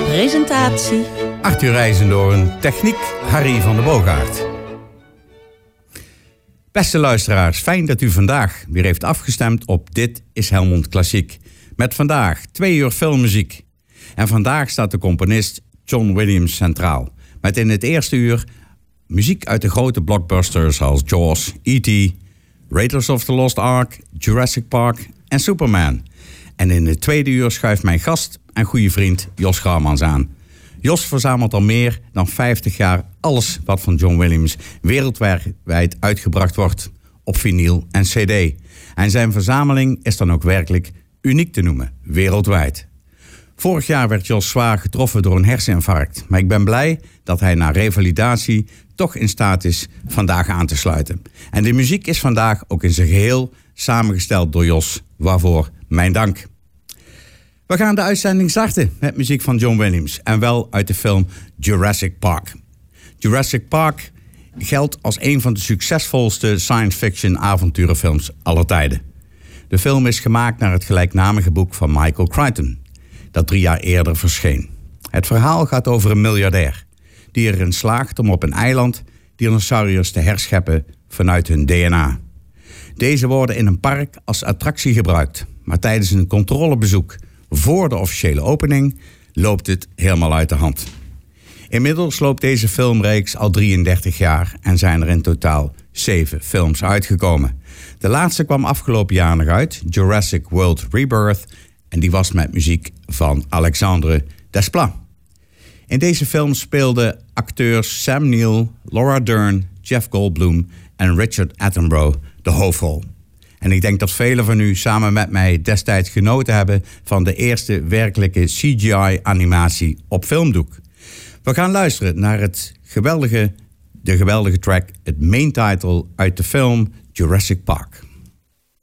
Presentatie Arthur IJzendoorn, techniek Harry van der Boogaard. Beste luisteraars, fijn dat u vandaag weer heeft afgestemd op Dit is Helmond Klassiek. Met vandaag 2 uur filmmuziek. En vandaag staat de componist John Williams centraal. Met in het eerste uur muziek uit de grote blockbusters als Jaws, E.T., Raiders of the Lost Ark, Jurassic Park en Superman. En in het tweede uur schuift mijn gast en goede vriend Jos Grauwmans aan. Jos verzamelt al meer dan 50 jaar alles wat van John Williams wereldwijd uitgebracht wordt op vinyl en cd. En zijn verzameling is dan ook werkelijk uniek te noemen, wereldwijd. Vorig jaar werd Jos zwaar getroffen door een herseninfarct, maar ik ben blij dat hij na revalidatie toch in staat is vandaag aan te sluiten. En de muziek is vandaag ook in zijn geheel samengesteld door Jos, waarvoor mijn dank. We gaan de uitzending starten met muziek van John Williams en wel uit de film Jurassic Park. Jurassic Park geldt als een van de succesvolste science fiction avonturenfilms aller tijden. De film is gemaakt naar het gelijknamige boek van Michael Crichton, dat 3 jaar eerder verscheen. Het verhaal gaat over een miljardair die erin slaagt om op een eiland dinosauriërs te herscheppen vanuit hun DNA. Deze worden in een park als attractie gebruikt, maar tijdens een controlebezoek voor de officiële opening loopt het helemaal uit de hand. Inmiddels loopt deze filmreeks al 33 jaar en zijn er in totaal 7 films uitgekomen. De laatste kwam afgelopen jaar nog uit, Jurassic World Rebirth, en die was met muziek van Alexandre Desplat. In deze film speelden acteurs Sam Neill, Laura Dern, Jeff Goldblum en Richard Attenborough de hoofdrol. En ik denk dat velen van u samen met mij destijds genoten hebben van de eerste werkelijke CGI-animatie op filmdoek. We gaan luisteren naar de geweldige track, het main title uit de film Jurassic Park.